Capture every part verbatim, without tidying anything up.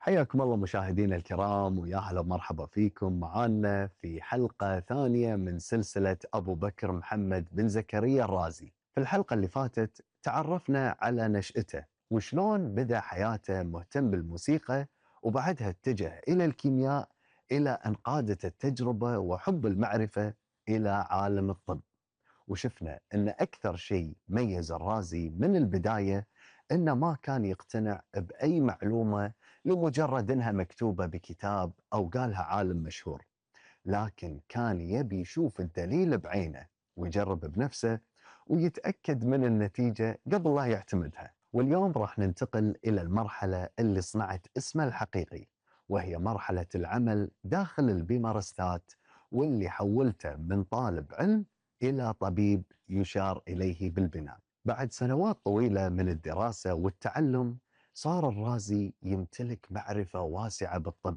حياكم الله مشاهدينا الكرام ويا هلا ومرحبا فيكم معانا في حلقة ثانية من سلسلة أبو بكر محمد بن زكريا الرازي. في الحلقة اللي فاتت تعرفنا على نشأته وشلون بدأ حياته مهتم بالموسيقى، وبعدها اتجه إلى الكيمياء إلى أن قادت التجربة وحب المعرفة إلى عالم الطب. وشفنا أن أكثر شيء ميز الرازي من البداية أنه ما كان يقتنع بأي معلومة لمجرد أنها مكتوبة بكتاب أو قالها عالم مشهور، لكن كان يبي يشوف الدليل بعينه ويجرب بنفسه ويتأكد من النتيجة قبل لا يعتمدها. واليوم راح ننتقل إلى المرحلة اللي صنعت اسمه الحقيقي، وهي مرحلة العمل داخل البيمارستات، واللي حولته من طالب علم إلى طبيب يشار إليه بالبناء. بعد سنوات طويلة من الدراسة والتعلم صار الرازي يمتلك معرفة واسعة بالطب،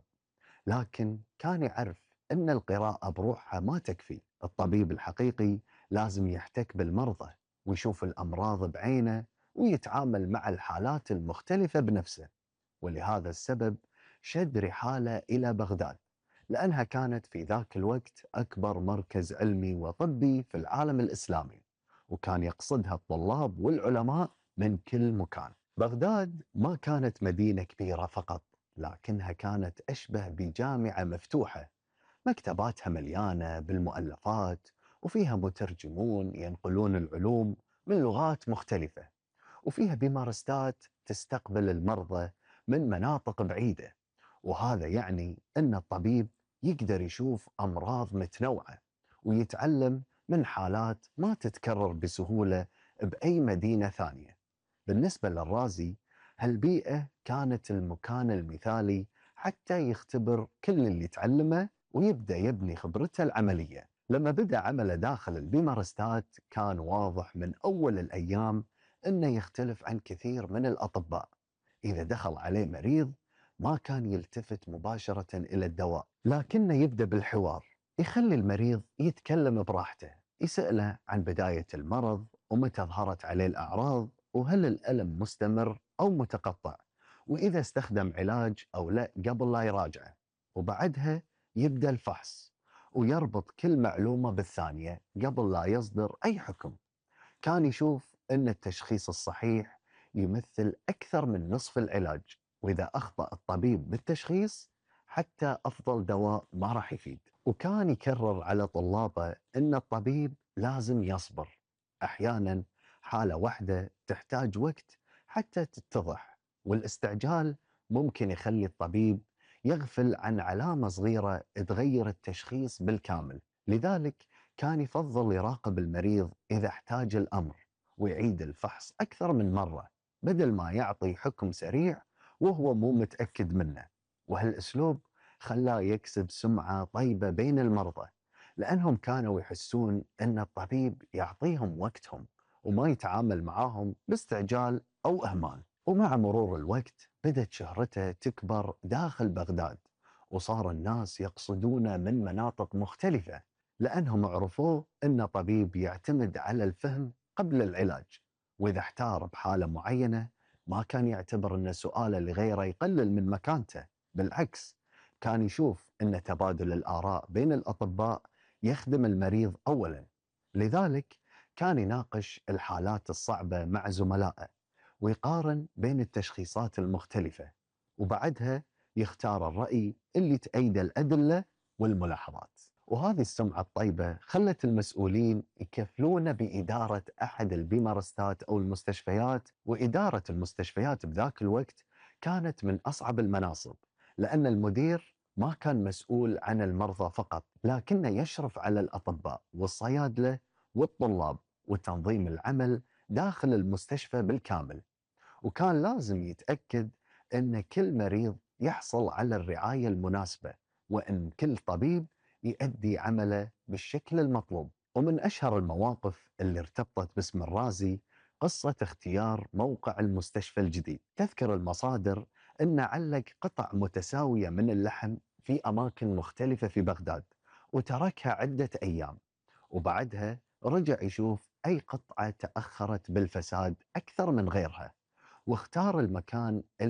لكن كان يعرف أن القراءة بروحها ما تكفي. الطبيب الحقيقي لازم يحتك بالمرضى ويشوف الأمراض بعينه ويتعامل مع الحالات المختلفة بنفسه. ولهذا السبب شد رحالة إلى بغداد، لأنها كانت في ذاك الوقت أكبر مركز علمي وطبي في العالم الإسلامي، وكان يقصدها الطلاب والعلماء من كل مكان. بغداد ما كانت مدينة كبيرة فقط، لكنها كانت أشبه بجامعة مفتوحة، مكتباتها مليانة بالمؤلفات وفيها مترجمون ينقلون العلوم من لغات مختلفة، وفيها بمارستات تستقبل المرضى من مناطق بعيدة. وهذا يعني أن الطبيب يقدر يشوف أمراض متنوعة ويتعلم من حالات ما تتكرر بسهولة بأي مدينة ثانية. بالنسبة للرازي هالبيئة كانت المكان المثالي حتى يختبر كل اللي تعلمه ويبدأ يبني خبرته العملية. لما بدأ عمله داخل البيمارستات كان واضح من أول الأيام أنه يختلف عن كثير من الأطباء. إذا دخل عليه مريض ما كان يلتفت مباشرة إلى الدواء، لكنه يبدأ بالحوار، يخلي المريض يتكلم براحته، يسأله عن بداية المرض ومتى ظهرت عليه الأعراض، وهل الألم مستمر أو متقطع، وإذا استخدم علاج أو لا قبل لا يراجعه. وبعدها يبدأ الفحص ويربط كل معلومة بالثانية قبل لا يصدر أي حكم. كان يشوف أن التشخيص الصحيح يمثل أكثر من نصف العلاج، وإذا أخطأ الطبيب بالتشخيص حتى أفضل دواء ما راح يفيد. وكان يكرر على طلابه أن الطبيب لازم يصبر، أحيانا حالة واحدة تحتاج وقت حتى تتضح، والاستعجال ممكن يخلي الطبيب يغفل عن علامة صغيرة تغير التشخيص بالكامل. لذلك كان يفضل يراقب المريض إذا احتاج الأمر ويعيد الفحص أكثر من مرة، بدل ما يعطي حكم سريع وهو مو متأكد منه. وهالأسلوب خلاه يكسب سمعة طيبة بين المرضى، لأنهم كانوا يحسون أن الطبيب يعطيهم وقتهم وما يتعامل معاهم باستعجال أو إهمال. ومع مرور الوقت بدأت شهرته تكبر داخل بغداد، وصار الناس يقصدونه من مناطق مختلفة، لأنهم عرفوه أن طبيب يعتمد على الفهم قبل العلاج. وإذا احتار بحالة معينة ما كان يعتبر أن سؤاله لغيره يقلل من مكانته، بالعكس كان يشوف أن تبادل الآراء بين الأطباء يخدم المريض أولا. لذلك كان يناقش الحالات الصعبة مع زملائه ويقارن بين التشخيصات المختلفة، وبعدها يختار الرأي اللي تأيد الأدلة والملاحظات. وهذه السمعة الطيبة خلت المسؤولين يكفلونه بإدارة أحد البيمارستات أو المستشفيات. وإدارة المستشفيات بذاك الوقت كانت من أصعب المناصب، لأن المدير ما كان مسؤول عن المرضى فقط، لكنه يشرف على الأطباء والصيادلة والطلاب وتنظيم العمل داخل المستشفى بالكامل. وكان لازم يتأكد أن كل مريض يحصل على الرعاية المناسبة، وأن كل طبيب يؤدي عمله بالشكل المطلوب. ومن أشهر المواقف اللي ارتبطت باسم الرازي قصة اختيار موقع المستشفى الجديد. تذكر المصادر أن علق قطع متساوية من اللحم في أماكن مختلفة في بغداد وتركها عدة أيام، وبعدها رجع يشوف أي قطعة تأخرت بالفساد أكثر من غيرها، واختار المكان